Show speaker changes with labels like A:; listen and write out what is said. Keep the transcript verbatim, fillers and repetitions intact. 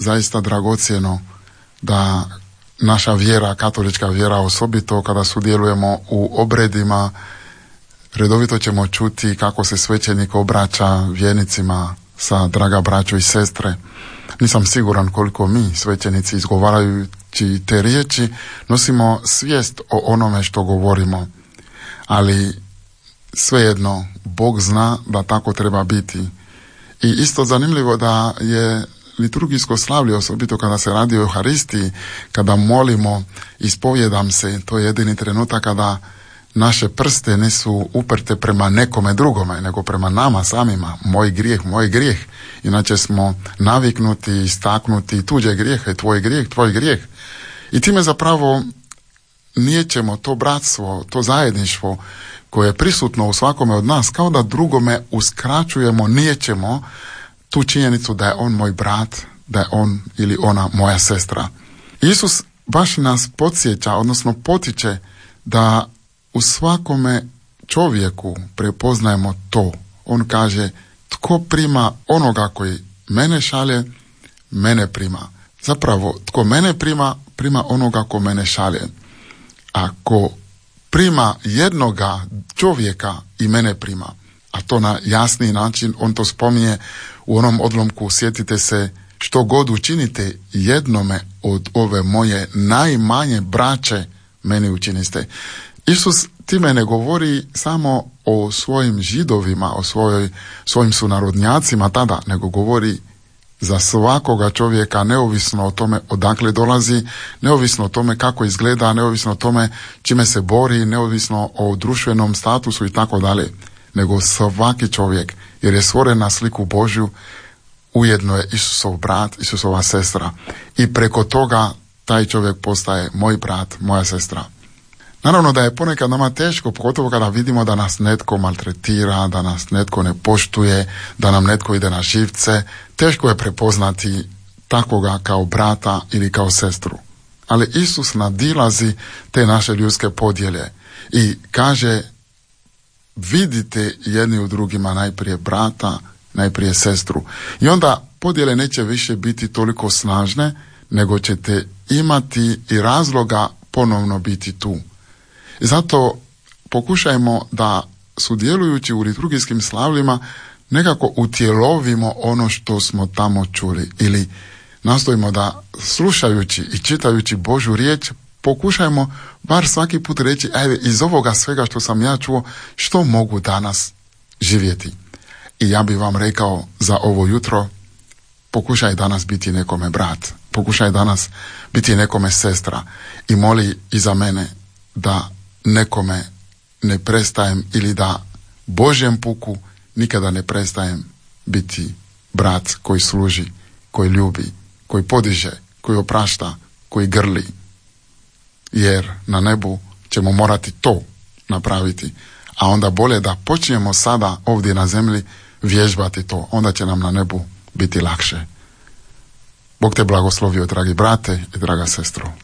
A: zaista dragocjeno da naša vjera, katolička vjera osobito kada sudjelujemo u obredima, redovito ćemo čuti kako se svećenik obraća vjernicima sa draga braćo i sestre. Nisam siguran koliko mi, svećenici, izgovarajući te riječi, nosimo svijest o onome što govorimo. Ali svejedno, Bog zna da tako treba biti. I isto zanimljivo da je liturgijsko slavlje, osobito kada se radi o Euharistiji, kada molimo, ispovjedam se, to je jedini trenutak kada naše prste nisu uprte prema nekome drugome, nego prema nama samima. Moj grijeh, moj grijeh. Inače smo naviknuti istaknuti tuđe grijehe, tvoj grijeh, tvoj grijeh. I time zapravo nijećemo to bratstvo, to zajedništvo koje je prisutno u svakome od nas, kao da drugome uskraćujemo, nijećemo tu činjenicu da je on moj brat, da je on ili ona moja sestra. Isus baš nas podsjeća, odnosno potiče da u svakome čovjeku prepoznajemo to. On kaže, tko prima onoga koji mene šalje, mene prima. Zapravo, tko mene prima, prima onoga ko mene šalje. Ako prima jednoga čovjeka i mene prima, a to na jasni način, on to spominje u onom odlomku, sjetite se, što god učinite jednome od ove moje najmanje braće, meni učiniste. Isus time ne govori samo o svojim Židovima, o svojoj, svojim sunarodnjacima tada, nego govori za svakoga čovjeka, neovisno o tome odakle dolazi, neovisno o tome kako izgleda, neovisno o tome čime se bori, neovisno o društvenom statusu i tako dalje, nego svaki čovjek, jer je stvoren na sliku Božju, ujedno je Isusov brat, Isusova sestra. I preko toga taj čovjek postaje moj brat, moja sestra. Naravno da je ponekad nama teško, pogotovo kada vidimo da nas netko maltretira, da nas netko ne poštuje, da nam netko ide na živce. Teško je prepoznati takvoga kao brata ili kao sestru. Ali Isus nadilazi te naše ljudske podjele i kaže, vidite jedni u drugima najprije brata, najprije sestru. I onda podjele neće više biti toliko snažne, nego ćete imati i razloga ponovno biti tu. I zato pokušajmo da, sudjelujući u liturgijskim slavljima, nekako utjelovimo ono što smo tamo čuli. Ili nastojimo da, slušajući i čitajući Božju riječ, pokušajmo bar svaki put reći, ajde, iz ovoga svega što sam ja čuo, što mogu danas živjeti. I ja bih vam rekao za ovo jutro, pokušaj danas biti nekome brat, pokušaj danas biti nekome sestra i moli i za mene da nekome ne prestajem ili da Božjem puku nikada ne prestajem biti brat koji služi, koji ljubi, koji podiže, koji oprašta, koji grli. Jer na nebu ćemo morati to napraviti. A onda bolje da počnemo sada ovdje na zemlji vježbati to. Onda će nam na nebu biti lakše. Bog te blagoslovio, dragi brate i draga sestro.